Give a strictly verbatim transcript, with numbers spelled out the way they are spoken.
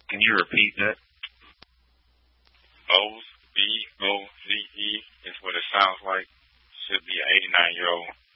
Can you repeat that? Bose, B O Z E is what it sounds like. Should be an eighty-nine-year-old